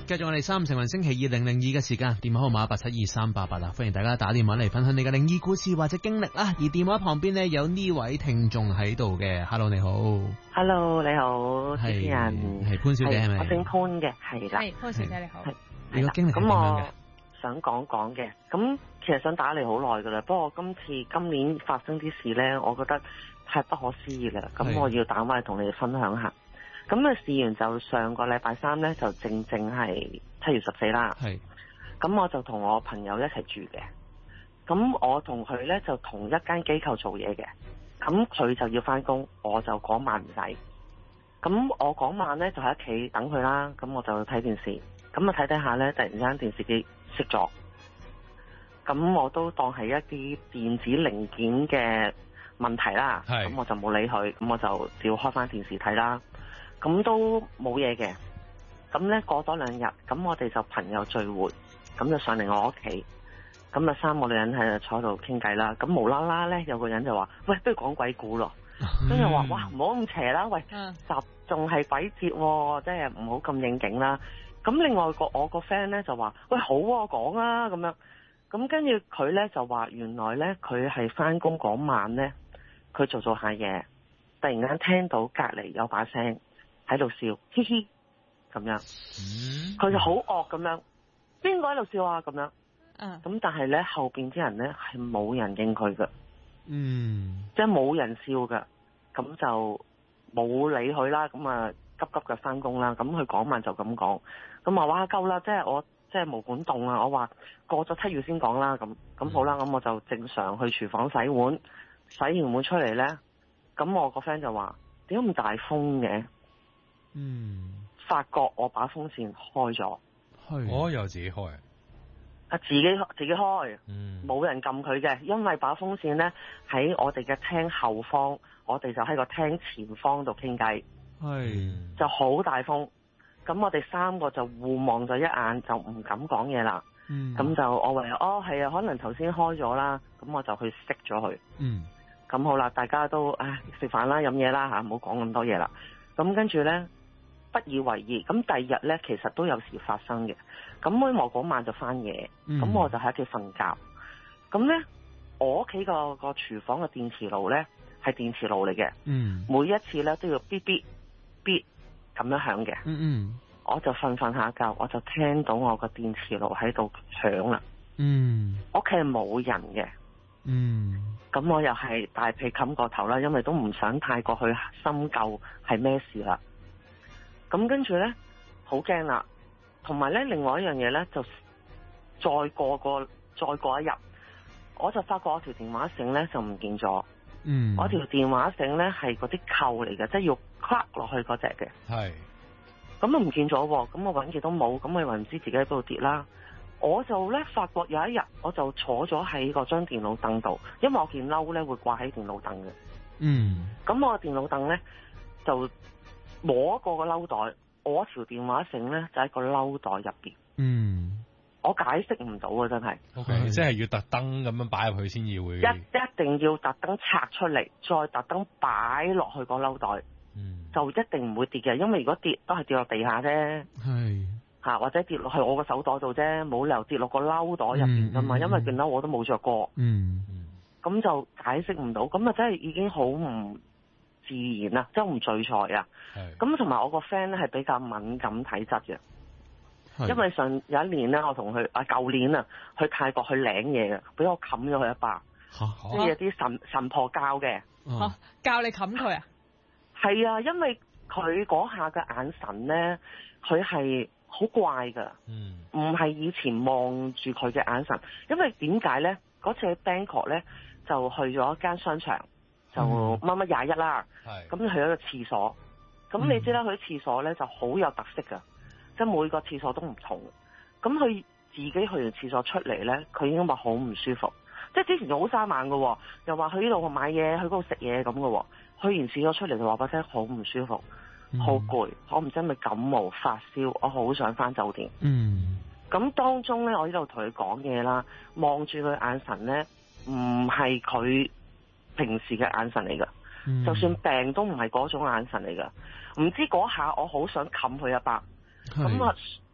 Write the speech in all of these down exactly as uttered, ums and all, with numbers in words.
繼續我哋三五成雲星期二零零二嘅時間，電話號碼八七二三八八啊，歡迎大家打電話嚟分享你嘅靈異故事或者經歷啦。而電話旁邊呢，有呢位聽眾喺度嘅 ，Hello 你好 ，Hello 你好，主持人係潘小姐係咪？ 我姓潘嘅，係啦， 係潘小姐你好， 你個經歷係點樣嘅？ 想講講嘅，咁其實想打你好耐噶啦，不過今次今年發生啲事呢，我覺得太不可思議啦，咁我要打返嚟同你哋分享下。咁啊，事緣就上個禮拜三呢，就正正係七月十四啦。 係， 咁我就同我朋友一齊住嘅，咁我同佢呢，就同一間機構做嘢嘅，咁佢就要返工，我就嗰晚唔使。咁我嗰晚呢，就喺屋企等佢啦，咁我就睇電視，咁啊睇睇下呢，突然間電視機熄咗，咁我都當係一啲電子零件嘅問題啦，咁我就冇理佢，咁我就照開翻電視睇啦，咁都冇嘢嘅。咁呢過多兩日，咁我哋就朋友聚會，咁就上嚟我屋企，咁啊三個女人喺度坐喺度傾偈啦，咁無啦啦呢，有個人就話：喂，不如講鬼故咯。跟住話：哇，唔好咁邪啦，喂，集仲係鬼節喎，即係唔好咁應景啦。咁另外個我個 friend 咧就話：喂，好啊，講啊咁樣。咁跟住佢咧就話：原來咧佢係翻工嗰晚咧，佢做做下嘢，突然間聽到隔離有把聲喺度笑，嘻嘻咁樣。佢就好惡咁樣，邊個喺度笑啊？咁樣。嗯。咁但係咧後邊啲人咧係冇人應佢嘅。嗯。即係冇人笑嘅，咁就冇理佢啦。咁啊急急嘅翻工啦。咁佢嗰晚就咁講。咁話哇夠啦，即係我即係毛管戙啊！我話過咗七月先講啦，咁咁好啦，咁我就正常去廚房洗碗，洗完碗出嚟咧，咁我個 friend 就話點解咁大風嘅？嗯，發覺我把風扇開咗， 我又自己開啊，自己自己開，嗯，冇人撳佢嘅，因為把風扇咧喺我哋嘅廳後方，我哋就喺個廳前方度傾偈，係就好大風。咁我哋三個就互望咗一眼，就唔敢講嘢啦。嗯，咁就我話哦係啊，可能頭先開咗啦，咁我就去熄咗佢。嗯，咁好啦，大家都唉食飯啦，飲嘢啦吓，唔好講咁多嘢啦。咁跟住咧不以為意。咁第二日咧其實都有事發生嘅。咁我嗰晚就翻夜，咁、嗯、我就喺屋企瞓覺。咁咧我屋企個個廚房嘅電磁爐咧係電磁爐嚟嘅。嗯，每一次咧都要嗶嗶嗶咁樣響嘅，嗯嗯，我就瞓瞓下覺，我就聽到我個電磁爐喺度響啦，嗯，屋企係冇人嘅，嗯，咁我又係大被冚過頭啦，因為都唔想太過去深究係咩事啦，咁跟住咧好驚啦，同埋咧另外一樣嘢咧就再過個再過一日，我就發覺我條電話繩咧就唔見咗。嗯，我條電話繩咧係嗰啲扣嚟嘅，即係要 cut 落去嗰隻嘅。係，咁啊唔見咗，咁我搵極都冇，咁我以為唔知自己喺度跌啦。我就咧發覺有一日，我就坐咗喺嗰張電腦凳度，因為我件褸咧會掛喺電腦凳嘅。嗯，咁我電腦凳咧就摸過個褸袋，我條電話繩咧就喺個褸袋入邊。嗯。我解釋唔到啊，真係。O K， 即係要特登咁樣擺入去先至會。一一定要特登拆出嚟，再特登擺落去個褸袋，嗯，就一定唔會跌嘅。因為如果跌都係跌落地下啫，係吓或者跌落去我個手袋度啫，冇理由跌落個褸袋入邊噶嘛。嗯嗯、因為件褸我都冇着過，嗯，咁、嗯、就解釋唔到，咁啊真係已經好唔自然啦，即係唔聚財啊。咁同埋我個 friend 咧係比較敏感體質嘅。因為上有一年咧，我同佢啊，舊年啊，去泰國去領嘢嘅，俾我冚咗佢一巴，即係有啲神神婆教嘅， 吓、啊、教你冚佢啊？ 係啊，因為佢嗰下嘅眼神咧，佢係好怪噶，嗯，唔係以前望住佢嘅眼神，因為點解咧？嗰次喺 Bangkok 咧，就去咗一間商場，就乜乜廿一啦，係，咁去咗個廁所，咁、嗯、你知啦，佢啲廁所咧就好有特色噶。即係每個廁所都唔同，咁佢自己去完廁所出嚟咧，佢已經話好唔舒服。即係之前就好生猛嘅，又話去呢度買嘢，去嗰度食嘢咁嘅。去完廁所出嚟就話把聲好唔舒服，好、嗯、攰，我唔知係咪感冒發燒，我好想翻酒店。嗯，咁當中咧，我呢度同佢講嘢啦，望住佢眼神咧，唔係佢平時嘅眼神嚟噶、嗯，就算病都唔係嗰種眼神嚟噶。唔知嗰下我好想冚佢一巴。咁啊，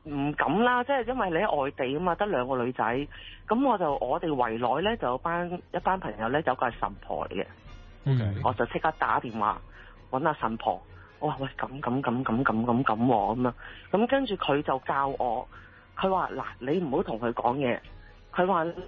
唔敢啦，即係因為你喺外地啊嘛，得兩個女仔，咁我就我哋圍內咧就有班一班朋友咧，有個係神婆嚟嘅，okay. 我就即刻打電話揾阿神婆，我話喂咁咁咁咁咁咁咁咁樣，咁跟住佢就教我，佢話嗱你唔好同佢講嘢，佢話咧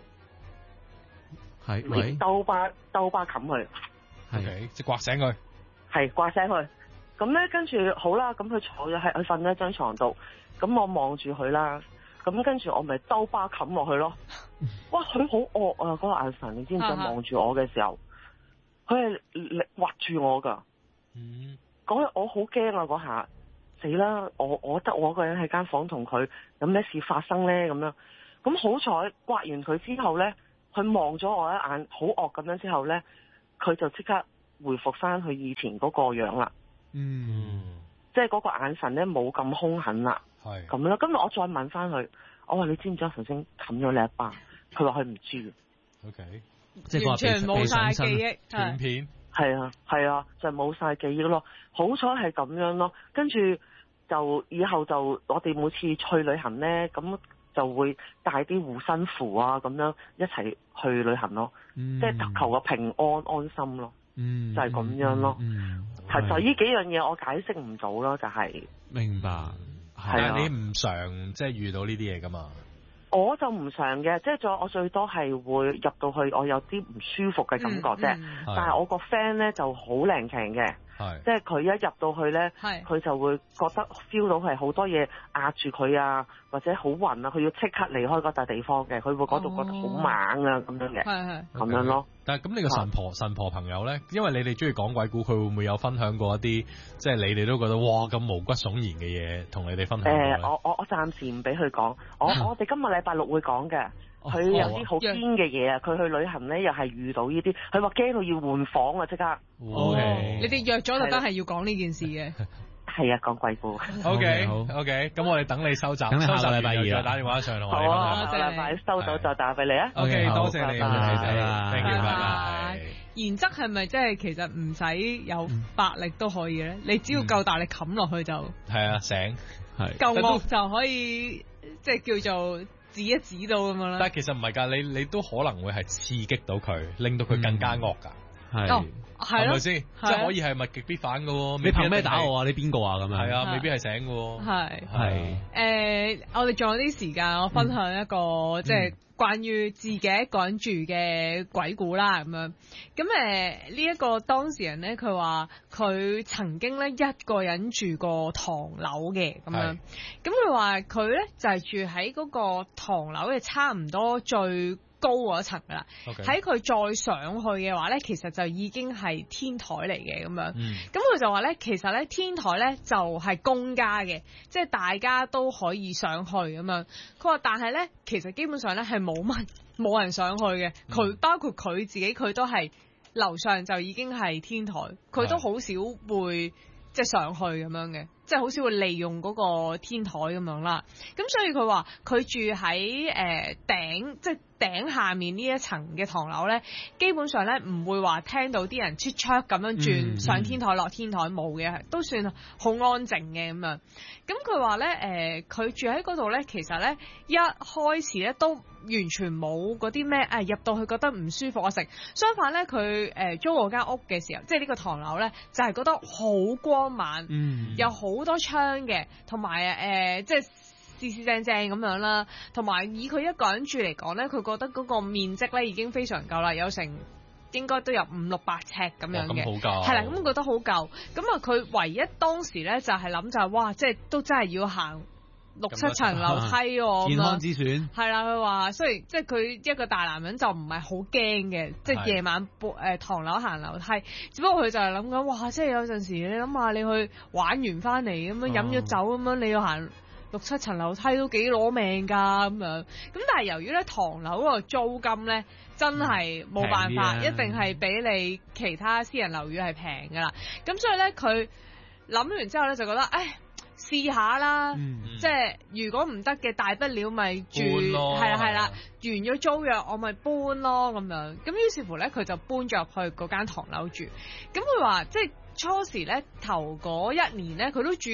係喂兜巴兜巴冚佢， 係即係刮醒佢， 係刮醒佢，咁咧跟住好啦，咁佢坐咗喺佢瞓喺張床度。咁我望住佢啦，咁跟住我咪兜巴冚落去咯。哇，佢好惡啊！嗰、那個眼神，你知唔知？望住我嘅時候，佢係力畫住我噶。嗯，嗰日我好驚啊！嗰下死啦！我我得我一個人喺間房同佢，有咩事發生咧？咁樣，咁好彩刮完佢之後咧，佢望咗我一眼，好惡咁樣之後咧，佢就即刻回復翻佢以前嗰個樣啦。嗯，即係嗰個眼神咧冇咁兇狠啦。係咁啦，今日我再問翻佢，我話你知唔知我頭先冚咗你一巴？佢話佢唔知。O K， 即係完全冇晒記憶， 斷片。 係啊係啊，就冇晒記憶咯。好彩係咁樣咯，跟住就以後就我哋每次去旅行咧，咁就會帶啲護身符啊，咁樣一齊去旅行咯。嗯、即係求個平安安心咯。嗯，就係、是、咁樣咯。嗯，係、嗯、就呢幾樣嘢我解釋唔到咯，就係、是、 明白。 係啊，你唔常即係遇到呢啲嘢噶嘛？ 我就唔常嘅，即係再我最多係會入到去，我有啲唔舒服嘅感覺啫、嗯嗯。但係我個 friend 咧就好靈強嘅，即係佢一入到去咧，佢就會覺得 feel 到係好多嘢壓住佢啊，或者好暈啊，佢要即刻離開嗰笪地方嘅，佢會嗰度覺得好猛啊咁、哦、樣嘅，咁、okay. 樣咯。 但係咁你個神婆神婆朋友咧，因為你哋中意講鬼故，佢會唔會有分享過一啲即係你哋都覺得哇咁毛骨悚然嘅嘢同你哋分享？誒、 呃，我我我暫時唔俾佢講，我我哋今日禮拜六會講嘅。佢有啲好堅嘅嘢啊！佢去旅行咧，又係遇到呢啲，佢話驚到要換房啊！即刻。 哦，你哋約咗就真係要講呢件事嘅。 係啊，講鬼故。 O K，好 O K，咁我哋等你收集，收集禮拜二再打電話上嚟。 好啊，下禮拜收到就打俾你啊。 O K，多謝你，多謝你，拜拜。拜拜。 原則係咪即係其實唔使有百力都可以咧？你只要夠大力冚落去就係啊，醒係夠惡就可以，即係叫做。指一指到咁樣啦， 但係其實唔係㗎，你你都可能會係刺激到佢，令到佢更加惡㗎，係、 嗯，係咪先？即係可以係物極必反㗎喎。 你憑咩打我啊？你邊個啊？咁樣係啊，未必係醒㗎喎。 係係誒，我哋仲有啲時間，我分享一個、嗯、即係關於自己一個人住嘅鬼故啦，咁樣咁誒呢一個當事人咧，佢話佢曾經咧一個人住過唐樓嘅咁樣，咁佢話佢咧就係、是、住喺嗰個唐樓嘅差唔多最高嗰層噶啦，喺、okay. 佢再上去嘅話咧，其實就已經係天台嚟嘅咁樣。咁、嗯、佢就話咧，其實咧天台咧就係公家嘅，即係大家都可以上去咁樣。佢話但係咧，其實基本上咧係冇乜冇人上去嘅。佢、嗯、包括佢自己，佢都係樓上就已經係天台，佢都好少會即係上去咁樣嘅，即係好少會利用嗰個天台咁樣啦。咁所以佢話佢住喺誒頂，即係頂下面呢一層嘅唐樓咧，基本上咧唔會話聽到啲人 check check 咁樣轉、嗯、上天台落天台，冇嘅，都算好安靜嘅咁樣。咁佢話咧誒，佢、呃、住喺嗰度咧，其實咧一開始咧都完全冇嗰啲咩誒入到去覺得唔舒服啊食。相反咧，佢誒、呃、租嗰間屋嘅時候，即係呢個唐樓咧，就係、是、覺得好光猛，嗯、有好多窗嘅，同埋誒即係四四正正咁樣啦。同埋以佢一個人住嚟講咧，佢覺得嗰個面積咧已經非常夠啦，有成應該都有五六百尺咁樣嘅，係、哦、啦，咁覺得好夠。咁啊，佢唯一當時咧就係諗就係、是、哇，即係都真係要行六七層樓梯喎， 健康之選係啦。佢話雖然即係佢一個大男人就唔係好驚嘅，即係夜晚誒、呃、唐樓行樓梯，只不過佢就係諗緊哇，即係有陣時你諗下你去玩完翻嚟咁樣飲咗酒咁樣，你要行六七層樓梯都幾攞命㗎咁樣。咁但係由於咧唐樓嗰個租金咧真係冇辦法，嗯、一定係比你其他私人樓宇係平㗎啦。咁所以咧佢諗完之後咧就覺得唉，試下啦，嗯、即係如果唔得嘅，大不了咪住，係啦係啦，完咗租約我咪搬咯咁樣。咁於是乎咧，佢就搬咗入去嗰間唐樓住。咁佢話即係初時咧頭嗰一年咧，佢都住得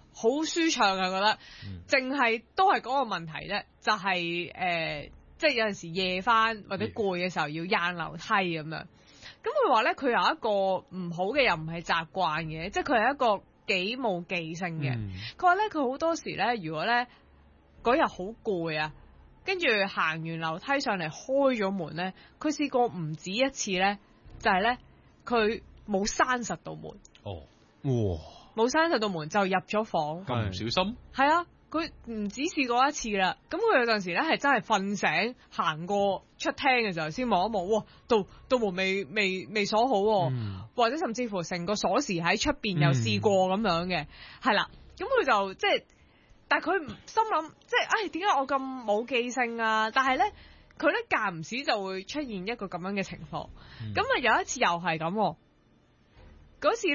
好舒暢啊，覺得，淨係、嗯、都係嗰個問題啫，就係、是、誒、呃，即係有陣時夜翻或者攰嘅時候要掗樓梯咁樣。咁佢話咧，佢有一個唔好嘅又唔係習慣嘅，即係佢係一個幾冇記性嘅。佢話咧，佢好多時咧，如果咧嗰日好攰啊，跟住行完樓梯上嚟開咗門咧，佢試過唔止一次咧，就係咧佢冇閂實到門。 哦， 哇！ 冇閂實到門就入咗房。 咁唔小心？ 係啊。佢唔止試過一次啦，咁佢有陣時咧係真係瞓醒行過出廳嘅時候先望一望，哇，道道門未未未鎖好，嗯、或者甚至乎成個鎖匙喺出邊又試過咁樣嘅，係啦、嗯，咁佢就即係，但係佢心諗，即係，唉，點解我咁冇記性啊？但係咧，佢咧間唔時就會出現一個咁樣嘅情況，咁啊、嗯、有一次又係咁，嗰次。